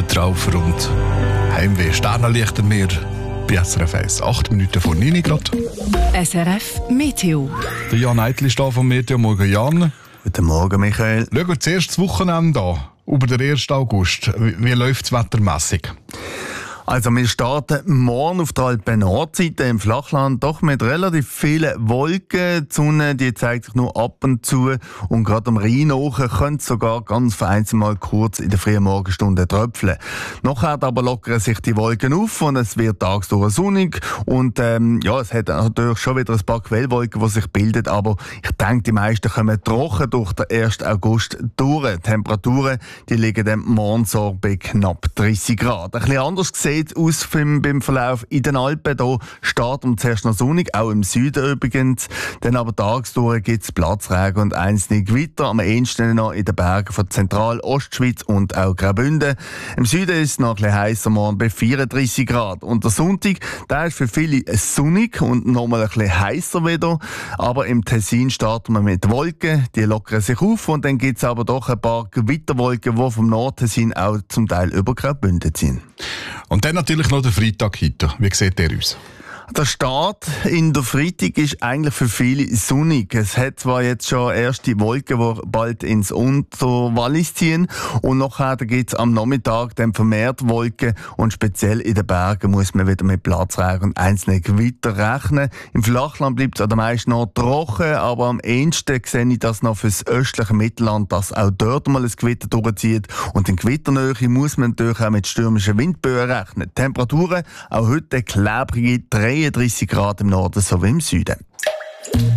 Gewitter auf und Heimweh. Sternenlicht am Meer bei SRF 1. 8 Minuten vor 9 Grad. SRF Meteo. Der Jan Eitli ist hier vom Meteo. Morgen, Jan. Guten Morgen, Michael. Schauen wir zuerst das Wochenende an. Über den 1. August. Wie läuft es wettermässig? Also wir starten morgen auf der Alpen-Nordseite im Flachland doch mit relativ vielen Wolken. Die Sonne die zeigt sich nur ab und zu und gerade am Rhein hoch könnte es sogar ganz vereinzelt mal kurz in der frühen Morgenstunde tröpfeln. Nachher aber lockern sich die Wolken auf und es wird tagsüber sonnig und es hat natürlich schon wieder ein paar Quellwolken, die sich bilden, aber ich denke, die meisten kommen trocken durch den 1. August durch. Die Temperaturen die liegen dann morgen so bei knapp 30 Grad. Ein bisschen anders gesehen aus beim Verlauf in den Alpen. Hier steht zuerst noch sonnig, auch im Süden übrigens. Dann aber tagsdurch gibt es Platzregen und einzelne Gewitter. Am ehesten noch in den Bergen von Zentral-Ostschweiz und auch Graubünden. Im Süden ist es noch ein bisschen heißer, morgen bei 34 Grad. Und der Sonntag, der ist für viele sonnig und nochmal ein bisschen heißer wieder. Aber im Tessin starten wir mit Wolken, die lockern sich auf und dann gibt es aber doch ein paar Gewitterwolken, die vom Nordtessin auch zum Teil über Graubünden ziehen. Und dann natürlich noch der Freitag heute. Wie sieht der aus? Der Start in der Freitag ist eigentlich für viele sonnig. Es hat zwar jetzt schon erste Wolken, die bald ins Unterwallis ziehen und nachher gibt es am Nachmittag dann vermehrt Wolken und speziell in den Bergen muss man wieder mit Platzregen und einzelnen Gewitter rechnen. Im Flachland bleibt es am meisten noch trocken, aber am ehesten sehe ich das noch fürs östliche Mittelland, dass auch dort mal ein Gewitter durchzieht und in Gewitternähe muss man natürlich auch mit stürmischen Windböen rechnen. Temperaturen auch heute klebrige 33 Grad im Norden sowie im Süden.